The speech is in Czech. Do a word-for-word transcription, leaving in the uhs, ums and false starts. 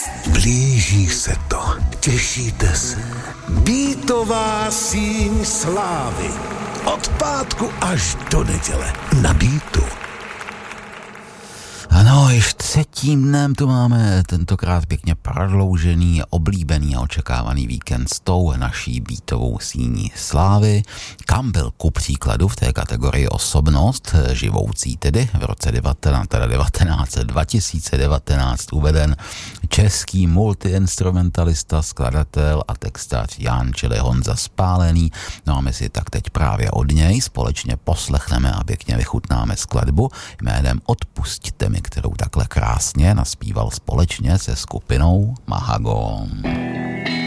Blíží se to. Těšíte se? Beatová síň slávy. Od pátku až do neděle. Na Beatu. Ano, již třetím dnem tu máme tentokrát pěkně prodloužený, oblíbený a očekávaný víkend s tou naší beatovou síní slávy, kam byl ku příkladu v té kategorii osobnost, živoucí tedy v roce devatenáct, teda devatenáct, dva tisíce devatenáct uveden český multiinstrumentalista, skladatel a textař Jan, čili Honza Spálený. No a my si tak teď právě od něj společně poslechneme a pěkně vychutnáme skladbu jménem Odpusťte mi, kterou takhle krásně naspíval společně se skupinou Mahagon.